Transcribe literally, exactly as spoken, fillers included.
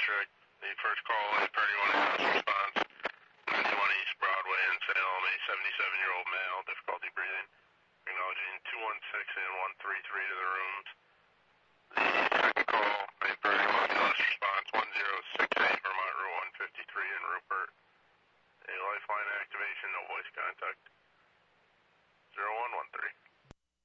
District. The first call is thirty-one hours response. ninety-one East Broadway in Salem, a seventy-seven-year-old male, difficulty breathing. Acknowledging two one six and one three three to the rooms. The second call, a thirty-one hours response, one zero six eight Vermont Route one fifty-three in Rupert. A lifeline activation, no voice contact.